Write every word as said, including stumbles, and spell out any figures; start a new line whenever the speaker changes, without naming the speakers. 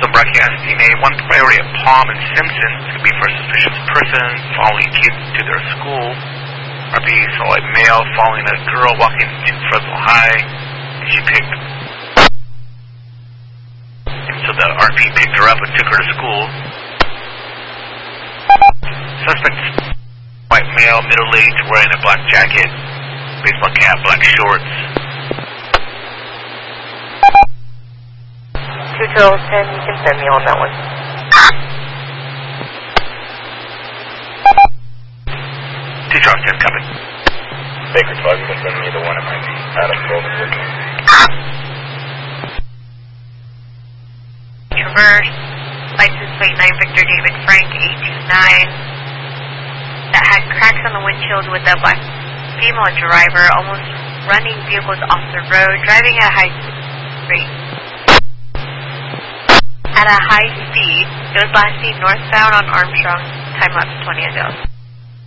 Also broadcasting a one priority at Palm and Simpson. It's going to be for a suspicious person following kids to their school. R P saw a male following a girl walking to Fresno High. And she picked... And so the R P picked her up and took her to school. Suspect, white male, middle-aged, wearing a black jacket, baseball cap, black shorts.
two Charles ten, you can send me on that one.
two Charles ten, coming.
Baker twelve, you can send me the one at my Adam Golden looking.
Traverse, license plate nine Victor David Frank eight two nine, that had cracks on the windshield with a black female driver, almost running vehicles off the road, driving at a high rate. At a high speed, it was last seen northbound on Armstrong, time lapse twenty ago.